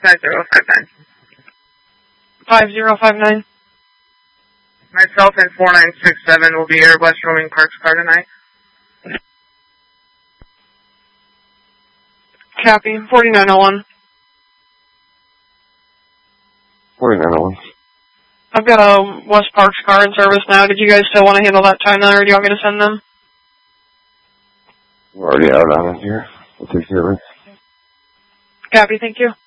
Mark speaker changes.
Speaker 1: 5059.
Speaker 2: 5059.
Speaker 1: Myself and 4967 will be Airbus roaming Parks Car tonight.
Speaker 2: Copy. 4901.
Speaker 3: 4901.
Speaker 2: I've got a West Parks car in service now. Did you guys still want to handle that time now, or do you want me to send them?
Speaker 3: We're already out on it here. We'll take care of it.
Speaker 2: Copy. Thank you.